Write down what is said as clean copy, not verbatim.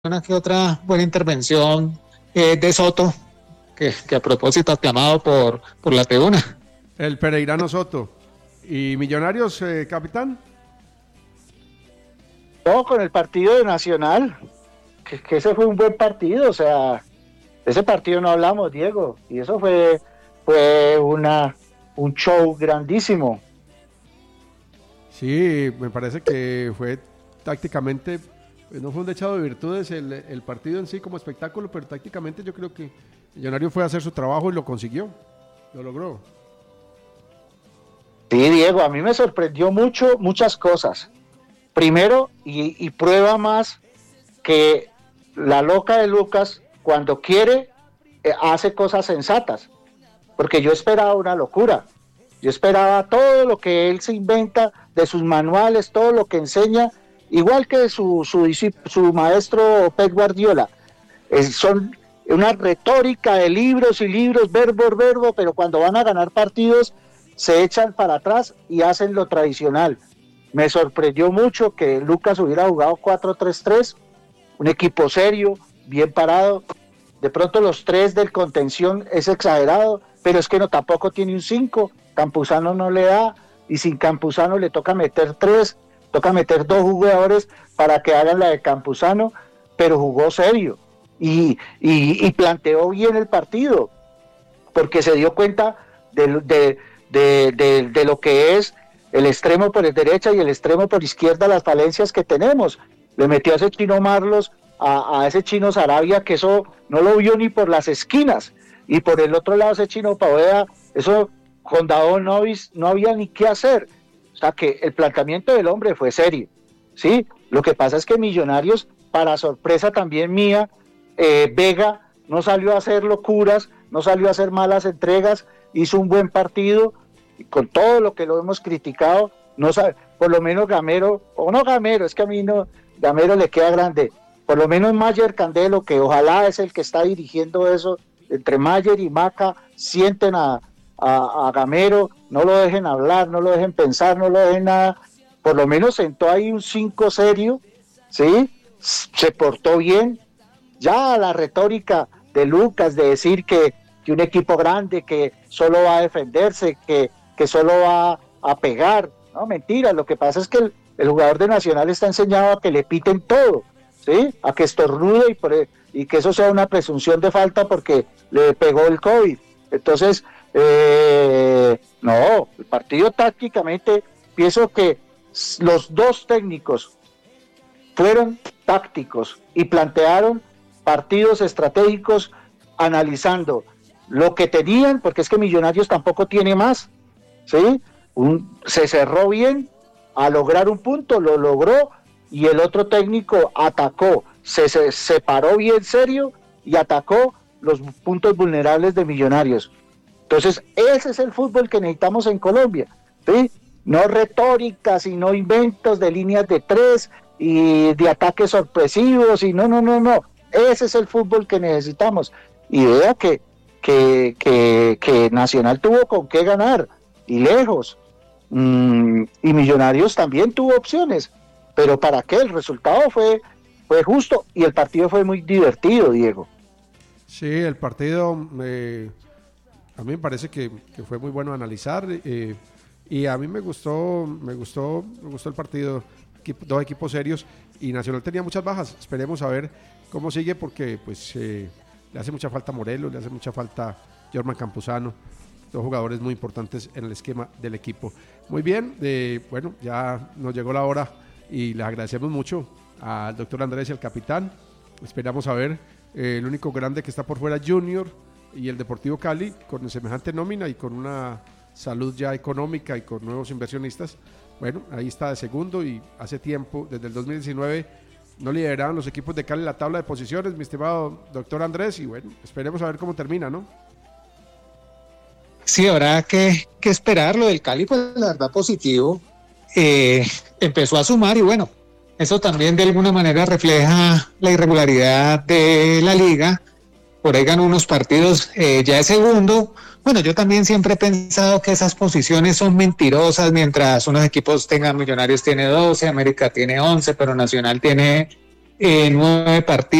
una que otra buena intervención de Soto, que a propósito aclamado por la tribuna. El Pereirano Soto. ¿Y Millonarios, capitán? No, con el partido de Nacional, que ese fue un buen partido, o sea, ese partido no hablamos, Diego, y eso fue un show grandísimo. Sí, me parece que fue tácticamente, no fue un dechado de virtudes el partido en sí como espectáculo, pero tácticamente yo creo que Millonarios fue a hacer su trabajo y lo consiguió, lo logró. Sí, Diego, a mí me sorprendió muchas cosas. Primero, y prueba más que la loca de Lucas, cuando quiere, hace cosas sensatas, porque yo esperaba una locura. Yo esperaba todo lo que él se inventa de sus manuales, todo lo que enseña, igual que su maestro Pep Guardiola. Son una retórica de libros y libros, verbo, pero cuando van a ganar partidos se echan para atrás y hacen lo tradicional. Me sorprendió mucho que Lucas hubiera jugado 4-3-3, un equipo serio, bien parado. De pronto los tres del contención es exagerado, pero es que no, tampoco tiene un 5. Campuzano no le da, y sin Campuzano le toca meter 3, toca meter 2 jugadores para que hagan la de Campuzano, pero jugó serio y planteó bien el partido, porque se dio cuenta de lo que es el extremo por derecha y el extremo por izquierda, las falencias que tenemos. Le metió a ese chino Marlos, a ese chino Sarabia, que eso no lo vio ni por las esquinas, y por el otro lado ese chino Paveda, eso con Davon Novis no había ni qué hacer. O sea que el planteamiento del hombre fue serio, ¿sí? Lo que pasa es que Millonarios, para sorpresa también mía, Vega no salió a hacer locuras, no salió a hacer malas entregas, hizo un buen partido, y con todo lo que lo hemos criticado, no sabe, por lo menos Gamero, o no Gamero, es que a mí no, Gamero le queda grande, por lo menos Mayer Candelo, que ojalá es el que está dirigiendo eso, entre Mayer y Maca, sienten a Gamero, no lo dejen hablar, no lo dejen pensar, no lo dejen nada, por lo menos sentó ahí un 5 serio, ¿sí? Se portó bien. Ya la retórica de Lucas de decir que un equipo grande, que solo va a defenderse, que solo va a pegar, no, mentira, lo que pasa es que el jugador de Nacional está enseñado a que le piten todo, ¿sí? A que estornude y que eso sea una presunción de falta porque le pegó el COVID. Entonces, no, el partido tácticamente, pienso que los dos técnicos fueron tácticos y plantearon partidos estratégicos analizando lo que tenían, porque es que Millonarios tampoco tiene más, ¿sí? Se cerró bien a lograr un punto, lo logró, y el otro técnico atacó, se paró bien serio y atacó los puntos vulnerables de Millonarios. Entonces, ese es el fútbol que necesitamos en Colombia, ¿sí? No retóricas y no inventos de líneas de 3 y de ataques sorpresivos, y no. Ese es el fútbol que necesitamos. Y vea que Nacional tuvo con qué ganar, y lejos. Y Millonarios también tuvo opciones, pero ¿para qué? El resultado fue justo, y el partido fue muy divertido, Diego. Sí, el partido a mí me parece que fue muy bueno analizar, y a mí me gustó el partido, dos equipos serios, y Nacional tenía muchas bajas. Esperemos a ver cómo sigue, porque pues le hace mucha falta Morelos, le hace mucha falta Jorman Campuzano, dos jugadores muy importantes en el esquema del equipo. Muy bien, bueno, ya nos llegó la hora y les agradecemos mucho al doctor Andrés y al capitán. Esperamos a ver el único grande que está por fuera, Junior, y el Deportivo Cali, con semejante nómina y con una salud ya económica y con nuevos inversionistas. Bueno, ahí está de segundo, y hace tiempo, desde el 2019, no lideraban los equipos de Cali la tabla de posiciones, mi estimado doctor Andrés, y bueno, esperemos a ver cómo termina, ¿no? Sí, habrá que esperar. Lo del Cali, pues la verdad, positivo. Empezó a sumar, y bueno, eso también de alguna manera refleja la irregularidad de la liga. Por ahí ganó unos partidos, ya es segundo. Bueno, yo también siempre he pensado que esas posiciones son mentirosas. Mientras unos equipos tengan, Millonarios tiene 12, América tiene 11, pero Nacional tiene 9 partidos.